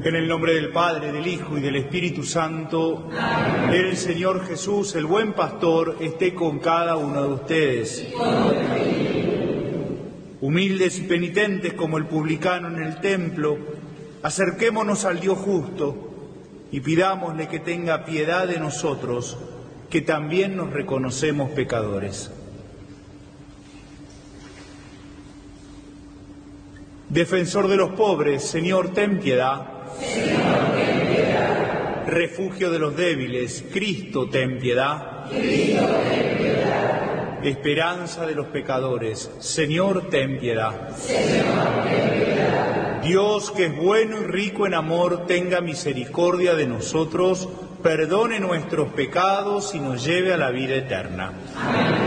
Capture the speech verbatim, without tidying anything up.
En el nombre del Padre, del Hijo y del Espíritu Santo, amén. El Señor Jesús, el buen pastor, esté con cada uno de ustedes. Humildes y penitentes como el publicano en el templo, acerquémonos al Dios justo y pidámosle que tenga piedad de nosotros, que también nos reconocemos pecadores. Defensor de los pobres, Señor, ten piedad. Señor, ten piedad. Refugio de los débiles, Cristo, ten piedad. Cristo, ten piedad. Esperanza de los pecadores, Señor, ten piedad. Señor, ten piedad. Dios, que es bueno y rico en amor, tenga misericordia de nosotros, perdone nuestros pecados y nos lleve a la vida eterna. Amén.